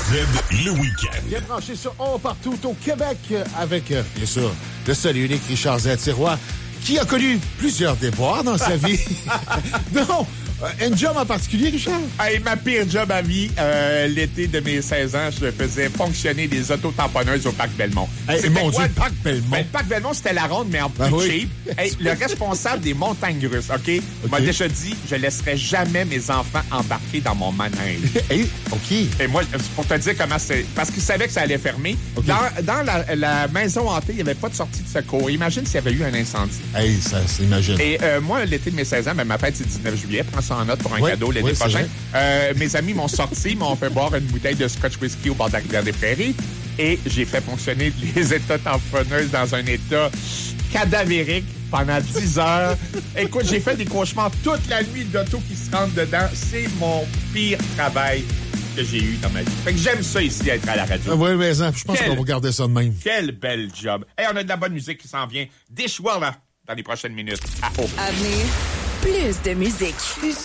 le week-end. Bien branché sur On partout au Québec avec, bien sûr, le seul et unique Richard Z-Tiroir qui a connu plusieurs déboires dans sa vie. Non! Un job en particulier, Richard? Hey, ma pire job à vie, l'été de mes 16 ans, je faisais fonctionner des autotamponneuses au Parc Belmont. Hey, mon Dieu, le Parc Belmont. Ben, le Parc Belmont, c'était la ronde, mais en plus cheap. Hey, le responsable des montagnes russes, OK? M'a déjà dit, je laisserai jamais mes enfants embarquer dans mon manège. Hey, OK. Et moi, pour te dire comment c'est... Parce qu'il savait que ça allait fermer. Okay. Dans la maison hantée, il n'y avait pas de sortie de secours. Imagine s'il y avait eu un incendie. Hey, ça s'imagine. Et moi, l'été de mes 16 ans, ben, ma fête, c'est 19 juillet. Prends ça en note pour un cadeau l'été prochain. Mes amis m'ont sorti, m'ont fait boire une bouteille de Scotch Whisky au bord de la rivière des Prairies. Et j'ai fait fonctionner les états tamponneuses dans un état cadavérique pendant 10 heures. Écoute, j'ai fait des cauchemars toute la nuit d'auto qui se rentrent dedans. C'est mon pire travail que j'ai eu dans ma vie. Fait que j'aime ça ici, être à la radio. Oui, mais je pense qu'on va garder ça de même. Quel bel job. Et on a de la bonne musique qui s'en vient. Dishwalla dans les prochaines minutes. À venir, plus de musique.